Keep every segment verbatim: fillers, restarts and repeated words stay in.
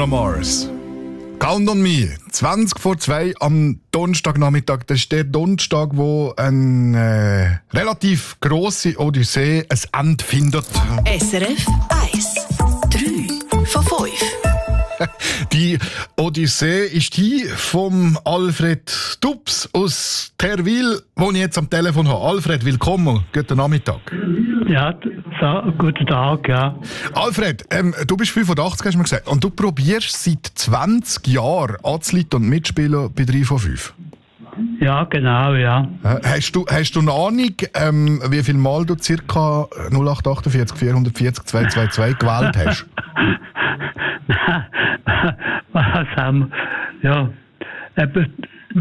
Bruno Mars. Count on me. zwanzig vor zwei am Donnerstagnachmittag. Das ist der Donnerstag, wo eine äh, relativ grosse Odyssee ein Ende findet. S R F eins. drei von fünf. Die Odyssee ist die vom Alfred Dubs aus Terwil, wo ich jetzt am Telefon habe. Alfred, willkommen. Guten Nachmittag. Ja, so, guten Tag, ja. Alfred, ähm, du bist fünfundachtzig, hast du mir gesagt. Und du probierst seit zwanzig Jahren anzuleiten und mitspielen bei drei von fünf. Ja, genau, ja. Äh, hast, du, hast du eine Ahnung, ähm, wie viel Mal du ca. null acht achtundvierzig vierhundertvierzig zweihundertzweiundzwanzig gewählt hast? Was haben wir? Ja, eben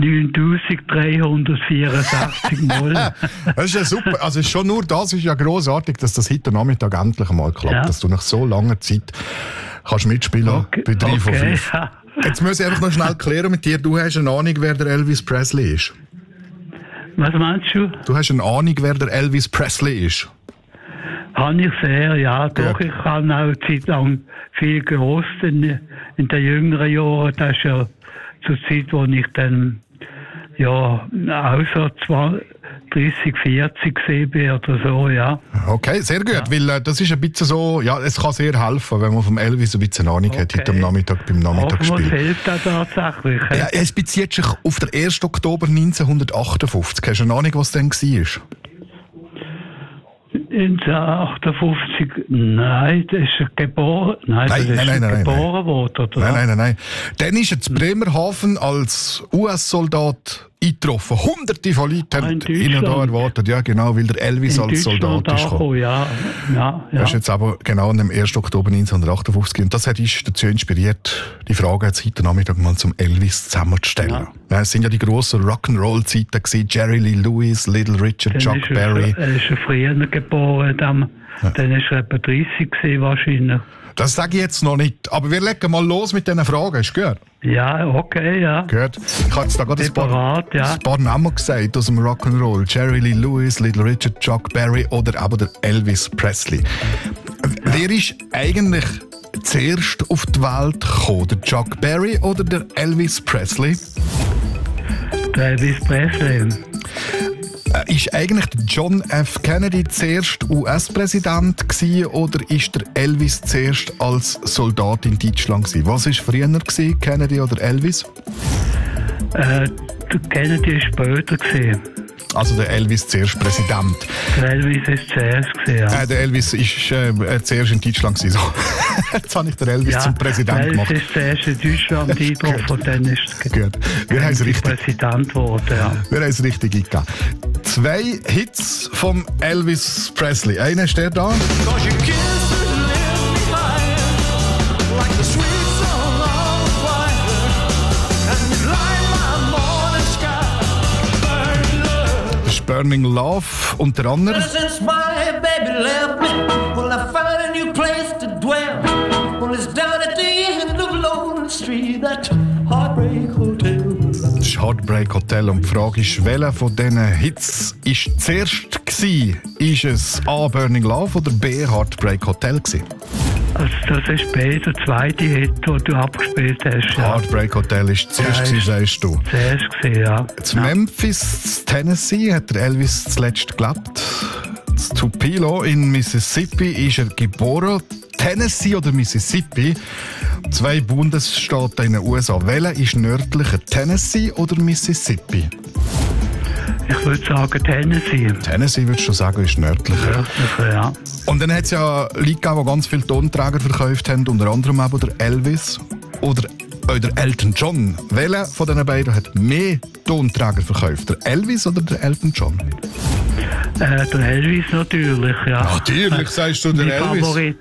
neuntausenddreihundertvierundsechzig Mal. Das ist ja super. Also schon nur das ist ja grossartig, dass das heute Nachmittag endlich einmal klappt. Ja. Dass du nach so langer Zeit kannst mitspielen Okay, bei drei von okay, fünf. ja. Jetzt muss ich einfach noch schnell klären mit dir. Du hast eine Ahnung, wer der Elvis Presley ist. Was meinst du? Du hast eine Ahnung, wer der Elvis Presley ist. Habe ich sehr, ja. Doch, Gut. ich habe auch eine Zeit lang viel gelost in, in den jüngeren Jahren. Das ist ja zur Zeit, wo ich dann ja auch so dreißig, vierzig gesehen bin oder so, ja. Okay, sehr gut, ja. Weil äh, das ist ein bisschen so, ja, es kann sehr helfen, wenn man vom Elvis ein bisschen Ahnung Okay. hat, heute am Nachmittag beim Nachmittagsspiel. Hoffen wir, es hilft auch tatsächlich. Ja, es bezieht sich auf den ersten Oktober neunzehnhundertachtundfünfzig. Hast du eine Ahnung, was denn war? neunzehnhundertachtundfünfzig, nein, das ist geboren, nein, Nein, das ist nein, nein, nein, geboren worden, oder? Nein, nein, nein, nein. Dann ist er zu Bremerhaven als U S-Soldat eingetroffen. Hunderte von Leuten Ah, haben in ihn da Deutschland. erwartet. Ja, genau, weil der Elvis In als Deutschland Soldat ist gekommen. angekommen, ja, ja, ja. Das ist jetzt aber genau am ersten Oktober neunzehnhundertachtundfünfzig. Und das hat uns dazu inspiriert, die Frage jetzt heute Nachmittag mal zum Elvis zusammenzustellen. Ja. Ja, es sind ja die grossen Rock'n'Roll-Zeiten gewesen. Jerry Lee Lewis, Little Richard, Dann Chuck ist er, Berry. Er ist er früher geboren, dann, Ja. dann ist er etwa dreißig gewesen, wahrscheinlich. Das sage ich jetzt noch nicht. Aber wir legen mal los mit diesen Fragen. Ist gut? Ja, okay, ja. Gut. Ich habe jetzt da gerade ein paar, Separat, ja. ein paar Namen gesagt aus dem Rock'n'Roll. Jerry Lee Lewis, Little Richard, Chuck Berry oder aber der Elvis Presley. Wer ist eigentlich zuerst auf die Welt gekommen? Der Chuck Berry oder der Elvis Presley? Der Elvis Presley. Äh, ist eigentlich der John F. Kennedy zuerst U S-Präsident gewesen, oder ist der Elvis zuerst als Soldat in Deutschland gewesen? Was war früher gewesen, Kennedy oder Elvis? Äh, der Kennedy ist später gewesen. Also der Elvis zuerst Präsident. Der Elvis ist zuerst gewesen, ja. Äh, der Elvis ist äh, zuerst in Deutschland gewesen. So. Jetzt habe ich den Elvis ja, zum Präsident der Elvis gemacht. ist zuerst in Deutschland eingetroffen und dann ist er Gut. Wir haben es richtig, Präsident geworden, ja. wir haben es richtig eingegeben. Zwei Hits vom Elvis Presley. Einer ist der da. Cause your kisses left me fire like the sweet song of the choir, and you light my morning sky, burning love. Das ist Burning Love. Und der andere. Since my baby left me, well I found a new place to dwell. Well it's down at the end of Lonely Street, that Heartbreak Hotel. Das ist Heartbreak Hotel. Und die Frage ist, welcher von diesen Hits war zuerst gewesen? Ist es A. Burning Love oder B. Heartbreak Hotel gewesen? Also das ist B, der zweite Hit, den du abgespielt hast, ja. Heartbreak Hotel ist zuerst Ja, gewesen, ist- sagst du. Zuerst gesehen, ja. In Memphis, Tennessee, hat der Elvis zuletzt gelebt. In Tupelo in Mississippi ist er geboren. Tennessee oder Mississippi? Zwei Bundesstaaten in den U S A. Welcher ist nördlicher, Tennessee oder Mississippi? Ich würde sagen Tennessee. Tennessee, würdest du sagen, ist nördlicher. Nördlicher, ja. Und dann hat es ja Leute gegeben, die ganz viele Tonträger verkauft haben, unter anderem eben der Elvis oder auch der Elton John. Welcher von diesen beiden hat mehr Tonträger verkauft? Der Elvis oder der Elton John? Äh, der Elvis natürlich, ja. Natürlich sagst du der mein Elvis. Favorit.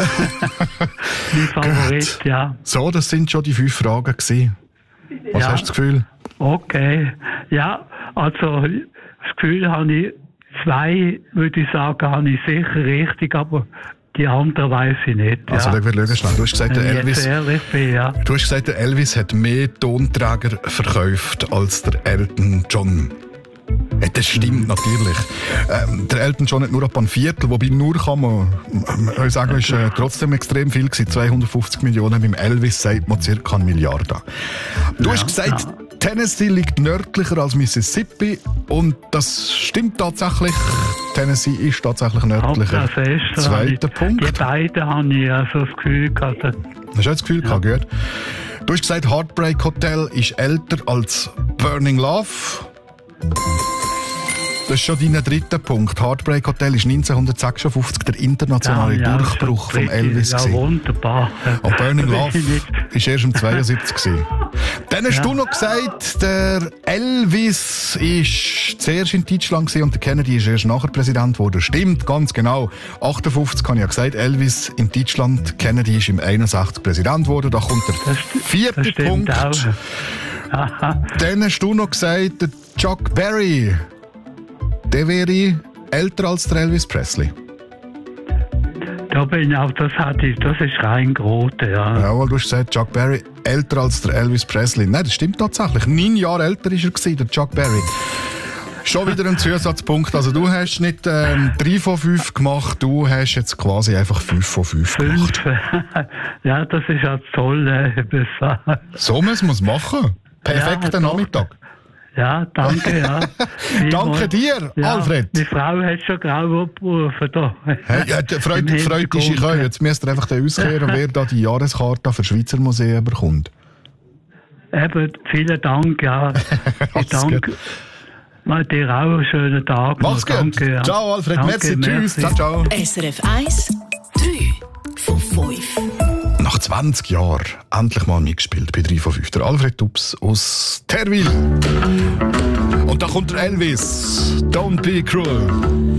mein Favorit, Gut. ja. So, das sind schon die fünf Fragen gewesen. Was Ja. hast du das Gefühl? Okay. Ja, also das Gefühl habe ich, zwei, würde ich sagen, habe ich sicher richtig, aber die anderen weiß ich nicht. Also, ja. schau, wir schauen schnell. Du hast gesagt, der Wenn ich Elvis, jetzt ehrlich bin, ja. du hast gesagt, der Elvis hat mehr Tonträger verkauft als der Elton John. Ja, das stimmt natürlich. Ähm, der Elton John hat nur ab ein Viertel, wobei nur kann man, man sagen, ist äh, trotzdem extrem viel gewesen. zweihundertfünfzig Millionen, beim Elvis sagt man circa eine Milliarde. Du Ja, hast gesagt, ja. Tennessee liegt nördlicher als Mississippi und das stimmt tatsächlich. Tennessee ist tatsächlich nördlicher. Zweiter Punkt. Die beiden habe ich ja so das Gefühl gehabt. Hast du das Gefühl gehabt, gut? Du hast gesagt, Heartbreak Hotel ist älter als Burning Love. Das ist schon dein dritter Punkt. Heartbreak Hotel ist neunzehnhundertsechsundfünfzig der internationale Ja, ja, Durchbruch schon von Elvis. Ja, gewesen. wunderbar. Und Burning Da Love bin ich nicht- ist erst im zweiundsiebzig gewesen. Dann hast Ja. du noch gesagt, der Elvis ist zuerst in Deutschland gewesen und der Kennedy ist erst nachher Präsident geworden. Stimmt, ganz genau. achtundfünfzig habe ich ja gesagt, Elvis in Deutschland, Kennedy ist im einundsechzig Präsident geworden. Da kommt der Das vierte stimmt Punkt. auch. Aha. Dann hast du noch gesagt, der Chuck Berry, der wäre älter als der Elvis Presley. Da bin ich auch, das hatte ich, das ist rein Grote, ja. Jawohl, du hast gesagt, Chuck Berry älter als der Elvis Presley. Nein, das stimmt tatsächlich. Neun Jahre älter war er gewesen, der Chuck Berry. Schon wieder ein Zusatzpunkt. Also du hast nicht ähm, drei von fünf gemacht, du hast jetzt quasi einfach fünf von fünf gemacht. Fünf. Ja, das ist ja toll. äh, das- So müssen wir es machen. Perfekter Ja, doch. Nachmittag. Ja, danke, ja. Danke dir, Ja, Alfred. Die Frau hat schon grau abgerufen da. Hey, ja, die Freude, Im die Freude ist ich auch. Hintergrund. Jetzt müsst ihr einfach den auskehren, wer da die Jahreskarte für Schweizer Museen bekommt. Eben, vielen Dank, ja. Ich Alles danke. gut. Mal dir auch einen schönen Tag. Mach's noch. gut. Danke, ja. Ciao, Alfred. Danke, Merci. Tschüss. merci. Ciao, ciao. S R F eins, drei von fünf. Nach zwanzig Jahren endlich mal mitgespielt bei drei von fünf. Der Alfred Tubbs aus Terwil. Und da kommt der Elvis. Don't be cruel.